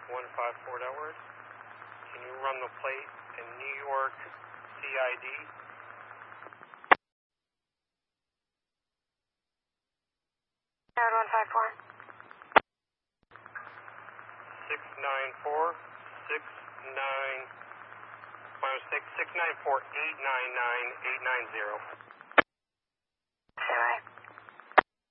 154, that works. Can you run the plate in New York CID? Road 154. 694, 69, my mistake, 694 899 890.